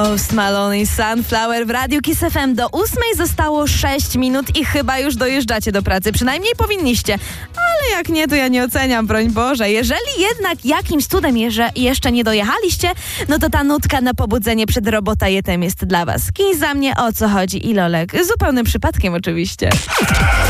Post Malone i Sunflower w Radiu Kiss FM. Do 8 zostało 6 minut i chyba już dojeżdżacie do pracy. Przynajmniej powinniście. Ale jak nie, to ja nie oceniam, broń Boże. Jeżeli jednak jakimś cudem jeszcze nie dojechaliście, no to ta nutka na pobudzenie przed robotajetem jest dla was. Kiss za mnie, o co chodzi i Lolek. Zupełnym przypadkiem oczywiście.